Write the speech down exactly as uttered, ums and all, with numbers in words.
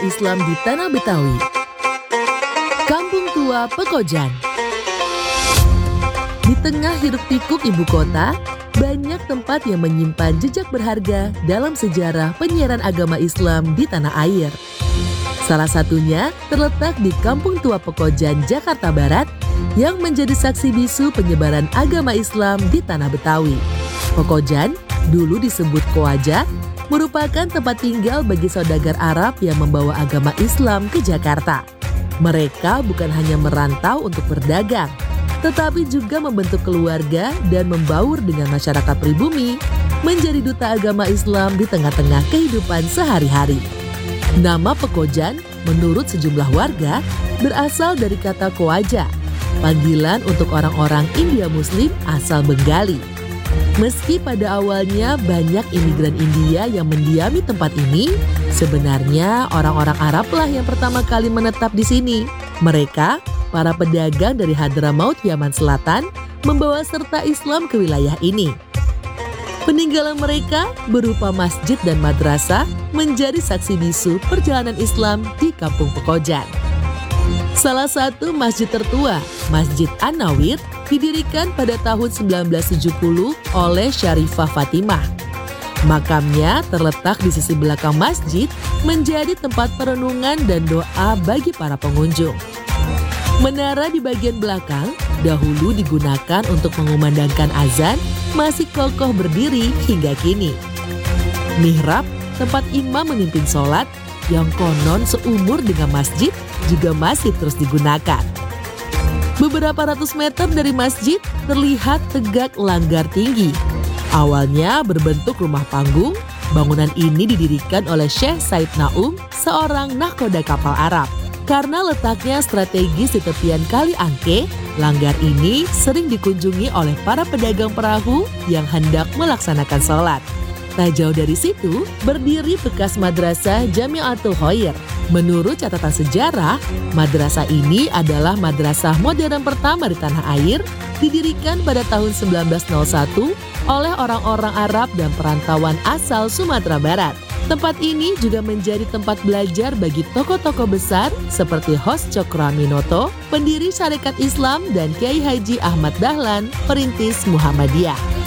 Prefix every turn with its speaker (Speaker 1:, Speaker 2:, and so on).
Speaker 1: Islam di Tanah Betawi. Kampung Tua Pekojan. Di tengah hiruk-pikuk ibu kota, banyak tempat yang menyimpan jejak berharga dalam sejarah penyiaran agama Islam di tanah air. Salah satunya terletak di Kampung Tua Pekojan, Jakarta Barat, yang menjadi saksi bisu penyebaran agama Islam di tanah Betawi. Pekojan, dulu disebut Koaja, merupakan tempat tinggal bagi saudagar Arab yang membawa agama Islam ke Jakarta. Mereka bukan hanya merantau untuk berdagang, tetapi juga membentuk keluarga dan membaur dengan masyarakat pribumi, menjadi duta agama Islam di tengah-tengah kehidupan sehari-hari. Nama Pekojan menurut sejumlah warga berasal dari kata Koaja, panggilan untuk orang-orang India Muslim asal Bengali. Meski pada awalnya banyak imigran India yang mendiami tempat ini, sebenarnya orang-orang Arab lah yang pertama kali menetap di sini. Mereka, para pedagang dari Hadramaut, Yaman Selatan, membawa serta Islam ke wilayah ini. Peninggalan mereka berupa masjid dan madrasah menjadi saksi bisu perjalanan Islam di Kampung Pekojan. Salah satu masjid tertua, Masjid An-Nawir, didirikan pada tahun sembilan belas tujuh puluh oleh Syarifah Fatimah. Makamnya terletak di sisi belakang masjid, menjadi tempat perenungan dan doa bagi para pengunjung. Menara di bagian belakang dahulu digunakan untuk mengumandangkan azan, masih kokoh berdiri hingga kini. Mihrab, tempat imam memimpin sholat, yang konon seumur dengan masjid, juga masih terus digunakan. Beberapa ratus meter dari masjid terlihat tegak langgar tinggi. Awalnya berbentuk rumah panggung, bangunan ini didirikan oleh Syekh Said Naum, seorang nahkoda kapal Arab. Karena letaknya strategis di tepian Kali Angke, langgar ini sering dikunjungi oleh para pedagang perahu yang hendak melaksanakan sholat. Tak jauh dari situ, berdiri bekas madrasah Jami'atul Khair. Menurut catatan sejarah, madrasah ini adalah madrasah modern pertama di tanah air, didirikan pada tahun sembilan belas nol satu oleh orang-orang Arab dan perantauan asal Sumatera Barat. Tempat ini juga menjadi tempat belajar bagi tokoh-tokoh besar seperti Hos Cokroaminoto, pendiri Syarikat Islam, dan Kiai Haji Ahmad Dahlan, perintis Muhammadiyah.